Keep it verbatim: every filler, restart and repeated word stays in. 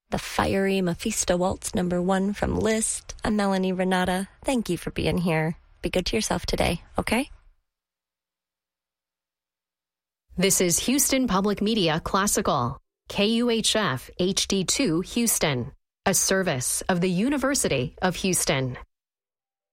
the fiery Mephisto Waltz number one from Liszt. I'm Melanie Renata. Thank you for being here. Be good to yourself today, okay? This is Houston Public Media Classical, K U H F H D two Houston, a service of the University of Houston.